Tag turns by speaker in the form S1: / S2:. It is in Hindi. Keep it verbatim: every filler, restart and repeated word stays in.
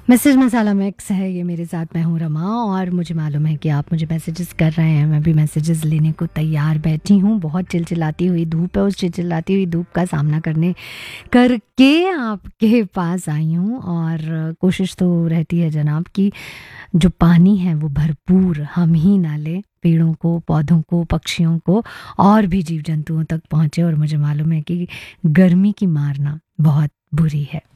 S1: मैसेज मसाला मिक्स है ये मेरे साथ, मैं हूँ रमा और मुझे मालूम है कि आप मुझे मैसेजेस कर रहे हैं। मैं भी मैसेजेस लेने को तैयार बैठी हूँ। बहुत चिलचिलाती हुई धूप है, उस चिलचिलाती हुई धूप का सामना करने करके आपके पास आई हूँ। और कोशिश तो रहती है जनाब कि जो पानी है वो भरपूर हम ही ना लें, पेड़ों को, पौधों को, पक्षियों को और भी जीव जंतुओं तक पहुँचे। और मुझे मालूम है कि गर्मी की मारना बहुत बुरी है।